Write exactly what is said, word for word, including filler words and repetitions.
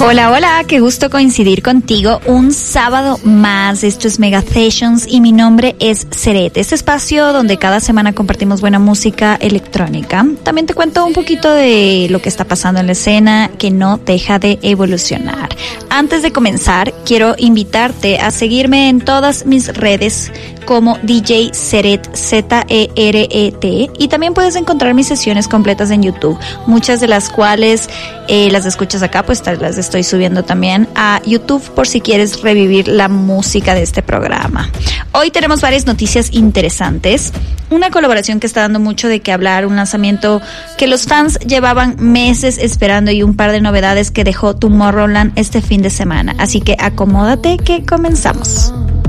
Hola, hola, qué gusto coincidir contigo un sábado más. Esto es Mega Sessions y mi nombre es Seret. Este espacio donde cada semana compartimos buena música electrónica. También te cuento un poquito de lo que está pasando en la escena que no deja de evolucionar. Antes de comenzar, quiero invitarte a seguirme en todas mis redes como D J Seret, Z E R E T, y también puedes encontrar mis sesiones completas en YouTube, muchas de las cuales eh, las escuchas acá, pues las estoy subiendo también a YouTube por si quieres revivir la música de este programa. Hoy tenemos varias noticias interesantes, una colaboración que está dando mucho de qué hablar, un lanzamiento que los fans llevaban meses esperando y un par de novedades que dejó Tomorrowland este fin de semana, así que acomódate que comenzamos.